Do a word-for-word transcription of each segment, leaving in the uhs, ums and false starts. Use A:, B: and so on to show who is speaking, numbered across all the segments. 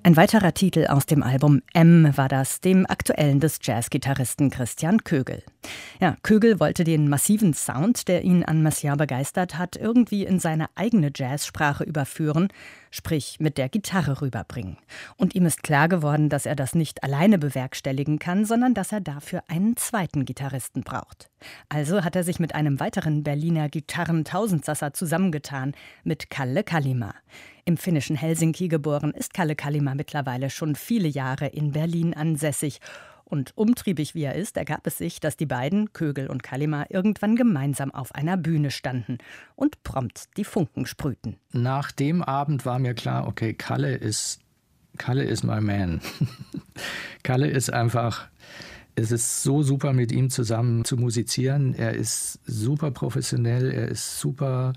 A: Ein weiterer Titel aus dem Album M war das, dem aktuellen des Jazzgitarristen Christian Kögel. Ja, Kögel wollte den massiven Sound, der ihn an Messiaen begeistert hat, irgendwie in seine eigene Jazzsprache überführen, sprich mit der Gitarre rüberbringen. Und ihm ist klar geworden, dass er das nicht alleine bewerkstelligen kann, sondern dass er dafür einen zweiten Gitarristen braucht. Also hat er sich mit einem weiteren Berliner Gitarren-Tausendsasser zusammengetan, mit Kalle Kallima. Im finnischen Helsinki geboren, ist Kalle Kallima mittlerweile schon viele Jahre in Berlin ansässig. Und umtriebig wie er ist, ergab es sich, dass die beiden, Kögel und Kallima, irgendwann gemeinsam auf einer Bühne standen und prompt die Funken sprühten.
B: Nach dem Abend war mir klar, okay, Kalle ist, Kalle ist my man. Kalle ist einfach, es ist so super, mit ihm zusammen zu musizieren. Er ist super professionell, er ist super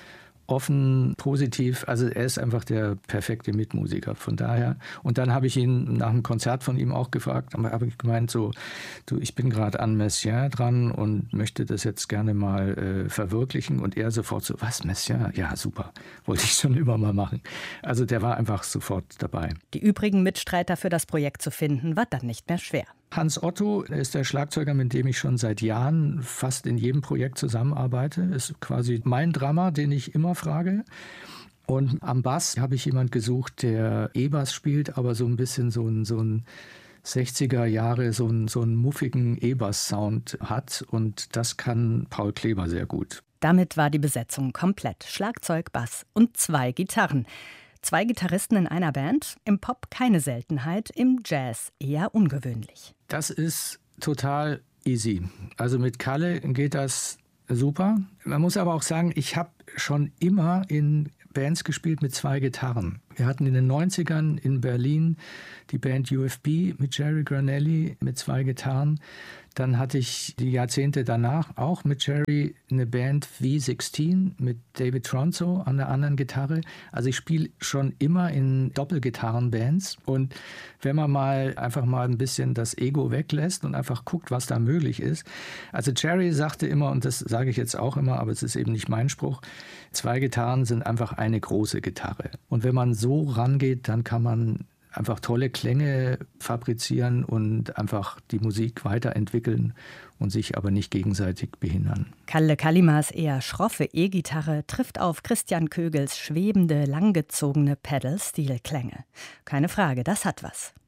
B: offen, positiv, also er ist einfach der perfekte Mitmusiker, von daher. Und dann habe ich ihn nach einem Konzert von ihm auch gefragt, aber habe ich gemeint so, du, ich bin gerade an Messiaen dran und möchte das jetzt gerne mal äh, verwirklichen, und er sofort so, was, Messiaen? Ja, super, wollte ich schon immer mal machen. Also der war einfach sofort dabei.
A: Die übrigen Mitstreiter für das Projekt zu finden, war dann nicht mehr schwer.
B: Hans Otto ist der Schlagzeuger, mit dem ich schon seit Jahren fast in jedem Projekt zusammenarbeite. Ist quasi mein Drummer, den ich immer frage. Und am Bass habe ich jemand gesucht, der E-Bass spielt, aber so ein bisschen so ein, so ein sechziger Jahre, so einen, so einen muffigen E-Bass-Sound hat. Und das kann Paul Kleber sehr gut.
A: Damit war die Besetzung komplett. Schlagzeug, Bass und zwei Gitarren. Zwei Gitarristen in einer Band, im Pop keine Seltenheit, im Jazz eher ungewöhnlich.
B: Das ist total easy. Also mit Kalle geht das super. Man muss aber auch sagen, ich habe schon immer in Bands gespielt mit zwei Gitarren. Wir hatten in den neunzigern in Berlin die Band U F B mit Jerry Granelli mit zwei Gitarren. Dann hatte ich die Jahrzehnte danach auch mit Jerry eine Band V sechzehn mit David Tronzo an der anderen Gitarre. Also ich spiele schon immer in Doppelgitarrenbands. Und wenn man mal einfach mal ein bisschen das Ego weglässt und einfach guckt, was da möglich ist. Also Jerry sagte immer, und das sage ich jetzt auch immer, aber es ist eben nicht mein Spruch, zwei Gitarren sind einfach eine große Gitarre. Und wenn man so rangeht, dann kann man einfach tolle Klänge fabrizieren und einfach die Musik weiterentwickeln und sich aber nicht gegenseitig behindern.
A: Kalle Kallimas eher schroffe E-Gitarre trifft auf Christian Kögels schwebende, langgezogene Pedal-Steel-Klänge. Keine Frage, das hat was.